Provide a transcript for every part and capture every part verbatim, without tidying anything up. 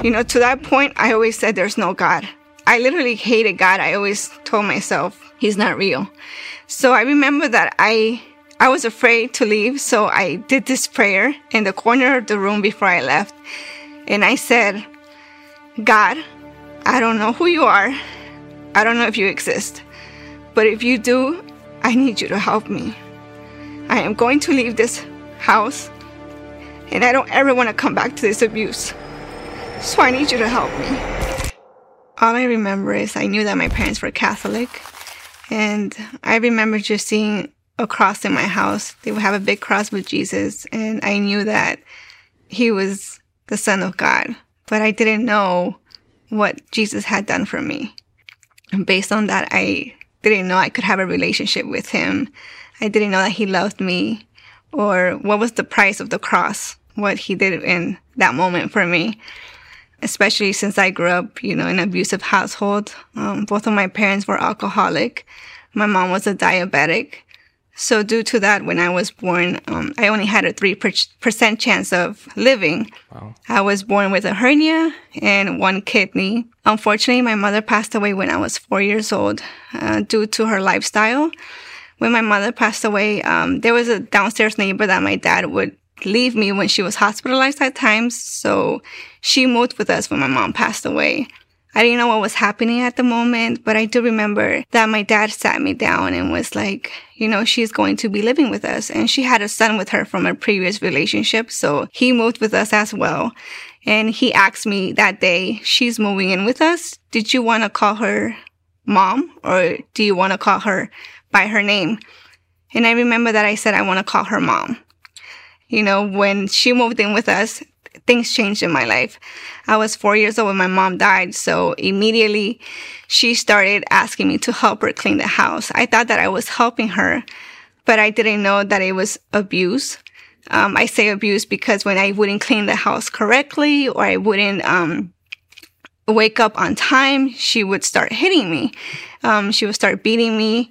You know, to that point, I always said there's no God. I literally hated God. I always told myself he's not real. So I remember that I I was afraid to leave. So I did this prayer in the corner of the room before I left. And I said, God, I don't know who you are. I don't know if you exist. But if you do, I need you to help me. I am going to leave this house. And I don't ever want to come back to this abuse. So I need you to help me. All I remember is I knew that my parents were Catholic. And I remember just seeing a cross in my house. They would have a big cross with Jesus. And I knew that he was the Son of God. But I didn't know what Jesus had done for me. And based on that, I didn't know I could have a relationship with him. I didn't know that he loved me, or what was the price of the cross, what he did in that moment for me. Especially since I grew up, you know, in an abusive household. Um, both of my parents were alcoholic. My mom was a diabetic. So due to that, when I was born, um, I only had a three percent chance of living. Wow. I was born with a hernia and one kidney. Unfortunately, my mother passed away when I was four years old uh, due to her lifestyle. When my mother passed away, um, there was a downstairs neighbor that my dad would leave me when she was hospitalized at times. So she moved with us when my mom passed away. I didn't know what was happening at the moment, but I do remember that my dad sat me down and was like, you know, she's going to be living with us. And she had a son with her from a previous relationship. So he moved with us as well. And he asked me that day, she's moving in with us. Did you want to call her mom, or do you want to call her by her name? And I remember that I said, I want to call her mom. You know, when she moved in with us, things changed in my life. I was four years old when my mom died. So immediately she started asking me to help her clean the house. I thought that I was helping her, but I didn't know that it was abuse. Um, I say abuse because when I wouldn't clean the house correctly, or I wouldn't, um, wake up on time, she would start hitting me. Um, she would start beating me.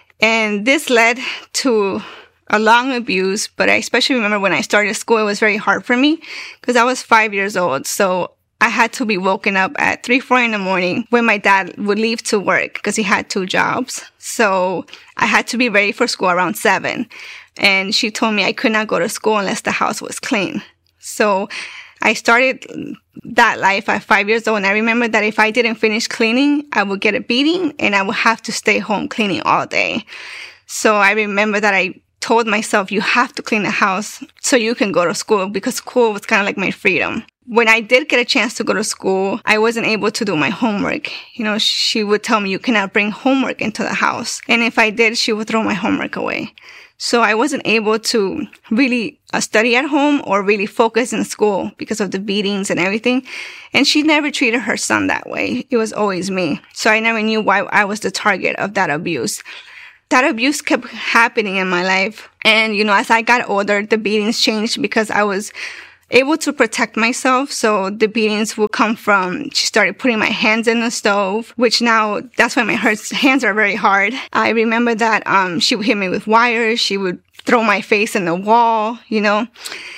And this led to a long abuse, but I especially remember when I started school, it was very hard for me because I was five years old. So I had to be woken up at three, four in the morning when my dad would leave to work because he had two jobs. So I had to be ready for school around seven. And she told me I could not go to school unless the house was clean. So I started that life at five years old. And I remember that if I didn't finish cleaning, I would get a beating and I would have to stay home cleaning all day. So I remember that I told myself, you have to clean the house so you can go to school, because school was kind of like my freedom. When I did get a chance to go to school, I wasn't able to do my homework. You know, she would tell me, you cannot bring homework into the house. And if I did, she would throw my homework away. So I wasn't able to really uh, study at home or really focus in school because of the beatings and everything. And she never treated her son that way. It was always me. So I never knew why I was the target of that abuse. That abuse kept happening in my life. And, you know, as I got older, the beatings changed because I was able to protect myself. So the beatings would come from, she started putting my hands in the stove, which now, that's why my hands are very hard. I remember that um she would hit me with wires. She would throw my face in the wall, you know.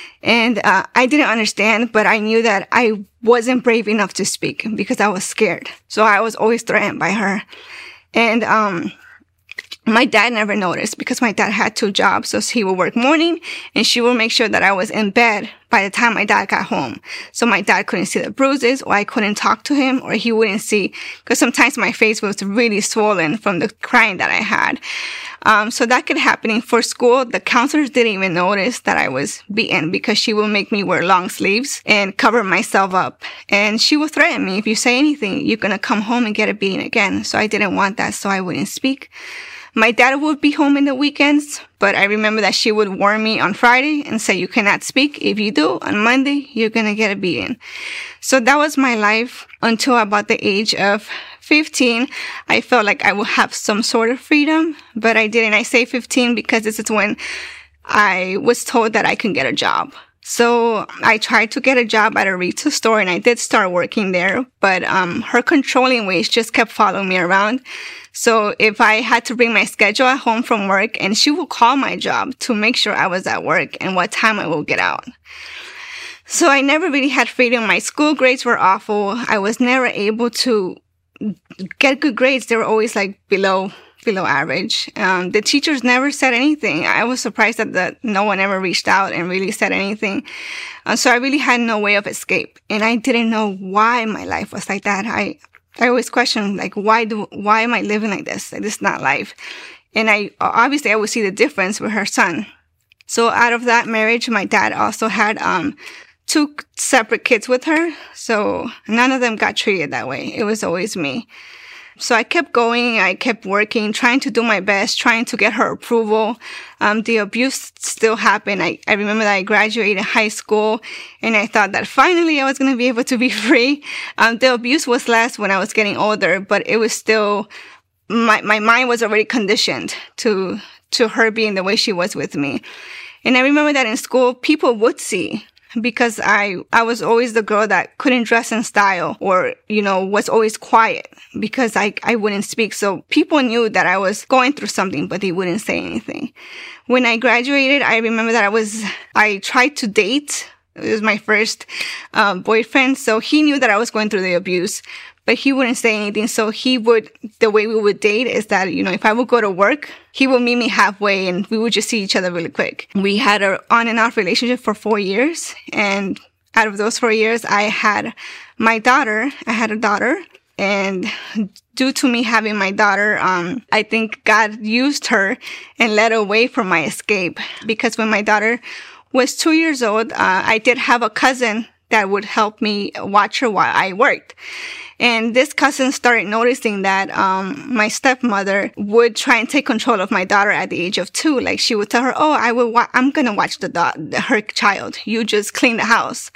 And uh, I didn't understand, but I knew that I wasn't brave enough to speak because I was scared. So I was always threatened by her. And um my dad never noticed because my dad had two jobs. So he would work morning and she would make sure that I was in bed by the time my dad got home. So my dad couldn't see the bruises, or I couldn't talk to him, or he wouldn't see, because sometimes my face was really swollen from the crying that I had. Um, so that kept happening. For school, the counselors didn't even notice that I was beaten because she would make me wear long sleeves and cover myself up. And she would threaten me, if you say anything, you're going to come home and get a beating again. So I didn't want that, so I wouldn't speak. My dad would be home in the weekends, but I remember that she would warn me on Friday and say, you cannot speak. If you do, on Monday, you're going to get a beating. So that was my life until about the age of fifteen. I felt like I would have some sort of freedom, but I didn't. I say fifteen because this is when I was told that I can get a job. So I tried to get a job at a retail store, and I did start working there, but um her controlling ways just kept following me around. So if I had to bring my schedule at home from work, and she would call my job to make sure I was at work and what time I will get out. So I never really had freedom. My school grades were awful. I was never able to get good grades. They were always like below below average. Um, the teachers never said anything. I was surprised that the, no one ever reached out and really said anything. Uh, so I really had no way of escape. And I didn't know why my life was like that. I I always questioned, like, why do why am I living like this? Like, this is not life. And I obviously I would see the difference with her son. So out of that marriage, my dad also had um two separate kids with her. So none of them got treated that way. It was always me. So I kept going. I kept working, trying to do my best, trying to get her approval. Um, the abuse still happened. I, I remember that I graduated high school and I thought that finally I was going to be able to be free. Um, the abuse was less when I was getting older, but it was still, my, my mind was already conditioned to, to her being the way she was with me. And I remember that in school, people would see, because I, I was always the girl that couldn't dress in style or, you know, was always quiet because I, I wouldn't speak. So people knew that I was going through something, but they wouldn't say anything. When I graduated, I remember that I was, I tried to date. It was my first um, boyfriend. So he knew that I was going through the abuse, but he wouldn't say anything. So he would, the way we would date is that, you know, if I would go to work, he would meet me halfway and we would just see each other really quick. We had an on and off relationship for four years. And out of those four years, I had my daughter. I had a daughter. And due to me having my daughter, um, I think God used her and led away from my escape. Because when my daughter was two years old, uh, I did have a cousin that would help me watch her while I worked. And this cousin started noticing that um my stepmother would try and take control of my daughter at the age of two. Like, she would tell her, "Oh, I will. Wa- I'm gonna watch the do- her child. You just clean the house."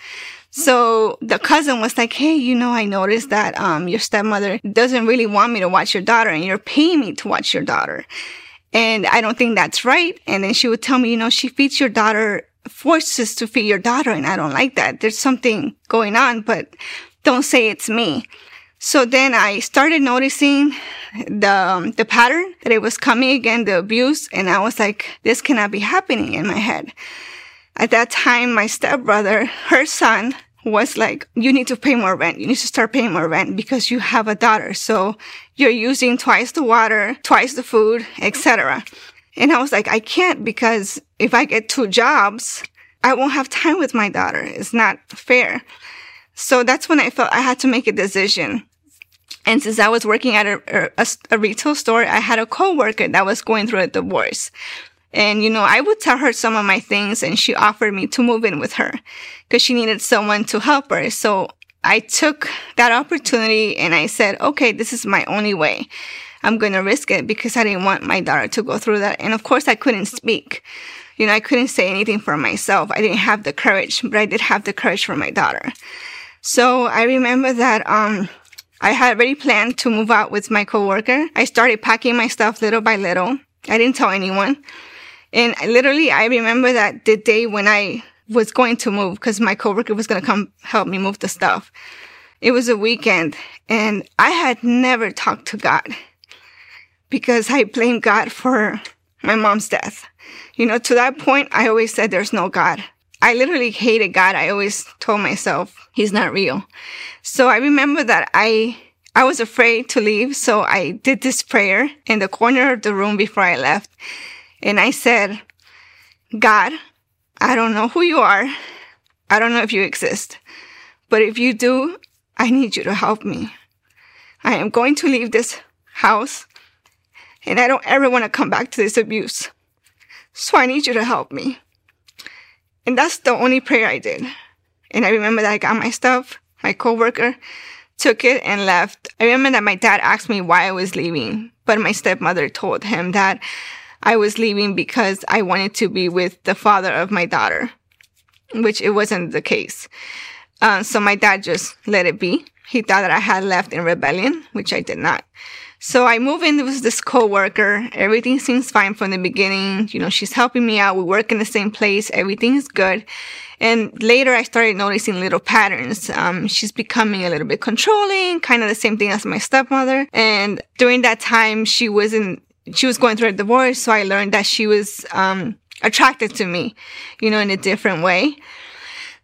So the cousin was like, "Hey, you know, I noticed that um your stepmother doesn't really want me to watch your daughter, and you're paying me to watch your daughter, and I don't think that's right." And then she would tell me, "You know, she feeds your daughter, forces to feed your daughter, and I don't like that. There's something going on, but don't say it's me." So then I started noticing the um, the pattern, that it was coming again, the abuse. And I was like, this cannot be happening in my head. At that time, my stepbrother, her son, was like, you need to pay more rent. You need to start paying more rent because you have a daughter. So you're using twice the water, twice the food, et cetera. And I was like, I can't, because if I get two jobs, I won't have time with my daughter. It's not fair. So that's when I felt I had to make a decision. And since I was working at a, a, a retail store, I had a coworker that was going through a divorce. And, you know, I would tell her some of my things, and she offered me to move in with her because she needed someone to help her. So I took that opportunity and I said, okay, this is my only way. I'm going to risk it because I didn't want my daughter to go through that. And of course, I couldn't speak. You know, I couldn't say anything for myself. I didn't have the courage, but I did have the courage for my daughter. So I remember that, um, I had already planned to move out with my coworker. I started packing my stuff little by little. I didn't tell anyone. And literally, I remember that the day when I was going to move, because my coworker was going to come help me move the stuff. It was a weekend, and I had never talked to God because I blamed God for my mom's death. You know, to that point, I always said there's no God. I literally hated God. I always told myself he's not real. So I remember that I, I was afraid to leave. So I did this prayer in the corner of the room before I left. And I said, God, I don't know who you are. I don't know if you exist, but if you do, I need you to help me. I am going to leave this house and I don't ever want to come back to this abuse. So I need you to help me. And that's the only prayer I did. And I remember that I got my stuff. My coworker took it and left. I remember that my dad asked me why I was leaving, but my stepmother told him that I was leaving because I wanted to be with the father of my daughter, which it wasn't the case. Uh, so my dad just let it be. He thought that I had left in rebellion, which I did not. So I moved in with this coworker. Everything seems fine from the beginning. You know, she's helping me out. We work in the same place. Everything is good. And later I started noticing little patterns. Um, she's becoming a little bit controlling, kind of the same thing as my stepmother. And during that time, she wasn't, she was going through a divorce. So I learned that she was, um, attracted to me, you know, in a different way.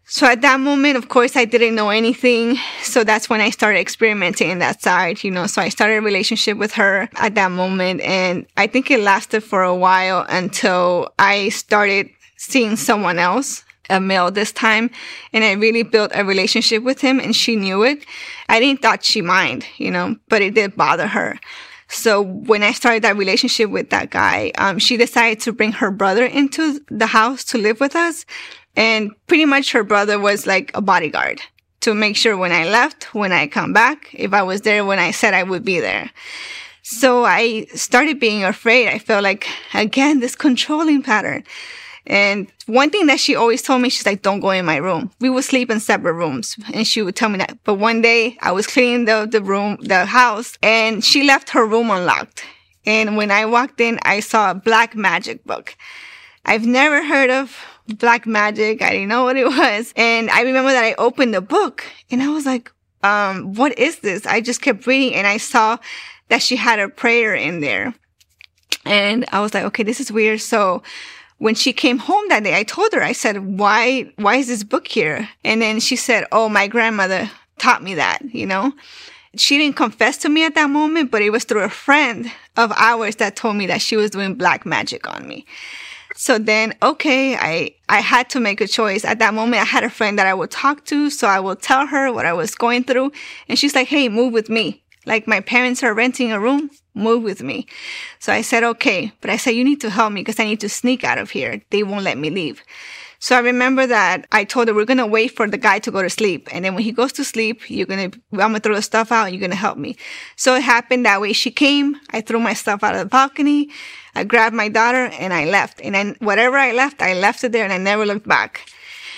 So at that moment, of course, I didn't know anything. So that's when I started experimenting in that side, you know. So I started a relationship with her at that moment. And I think it lasted for a while until I started seeing someone else, a male this time. And I really built a relationship with him, and she knew it. I didn't thought she mind, you know, but it did bother her. So when I started that relationship with that guy, um, she decided to bring her brother into the house to live with us. And pretty much her brother was like a bodyguard to make sure when I left, when I come back, if I was there when I said I would be there. So I started being afraid. I felt like, again, this controlling pattern. And one thing that she always told me, she's like, don't go in my room. We would sleep in separate rooms. And she would tell me that. But one day I was cleaning the, the room, the house, and she left her room unlocked. And when I walked in, I saw a black magic book. I've never heard of black magic. I didn't know what it was. And I remember that I opened the book and I was like, um, what is this? I just kept reading and I saw that she had a prayer in there. And I was like, okay, this is weird. So when she came home that day, I told her, I said, why, why is this book here? And then she said, oh, my grandmother taught me that, you know? She didn't confess to me at that moment, but it was through a friend of ours that told me that she was doing black magic on me. So then, okay, I, I had to make a choice. At that moment, I had a friend that I would talk to. So I would tell her what I was going through. And she's like, hey, move with me. Like my parents are renting a room, move with me. So I said, okay. But I said, you need to help me because I need to sneak out of here. They won't let me leave. So I remember that I told her, we're going to wait for the guy to go to sleep. And then when he goes to sleep, you're going to, I'm going to throw the stuff out and you're going to help me. So it happened that way. She came, I threw my stuff out of the balcony. I grabbed my daughter and I left. And then whatever I left, I left it there and I never looked back.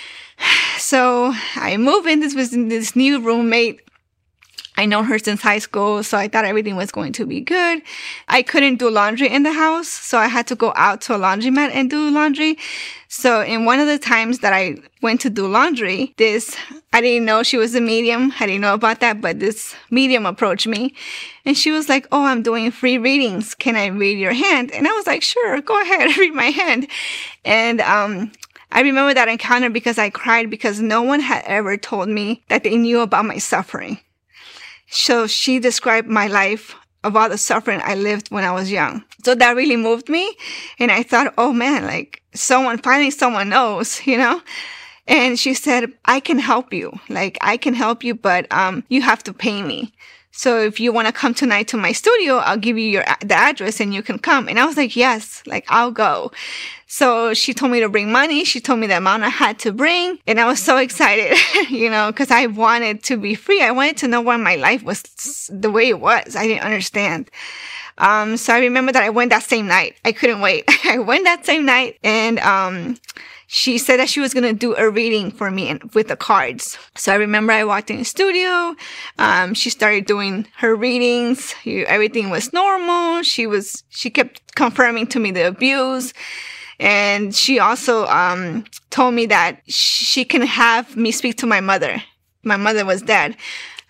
So I moved in. This was this new roommate. I know her since high school, so I thought everything was going to be good. I couldn't do laundry in the house, so I had to go out to a laundromat and do laundry. So in one of the times that I went to do laundry, this, I didn't know she was a medium. I didn't know about that, but this medium approached me and she was like, oh, I'm doing free readings. Can I read your hand? And I was like, sure, go ahead, read my hand. And, um, I remember that encounter because I cried because no one had ever told me that they knew about my suffering. So she described my life of all the suffering I lived when I was young. So that really moved me. And I thought, oh man, like someone, finally someone knows, you know? And she said, I can help you. Like I can help you, but, um, you have to pay me. So if you want to come tonight to my studio, I'll give you your, the address and you can come. And I was like, yes, like I'll go. So she told me to bring money. She told me the amount I had to bring. And I was so excited, you know, because I wanted to be free. I wanted to know why my life was the way it was. I didn't understand. Um, so I remember that I went that same night. I couldn't wait. I went that same night and, um, she said that she was going to do a reading for me and with the cards. So I remember I walked in the studio. Um, she started doing her readings. Everything was normal. She was, she kept confirming to me the abuse. And she also, um, told me that she can have me speak to my mother. My mother was dead.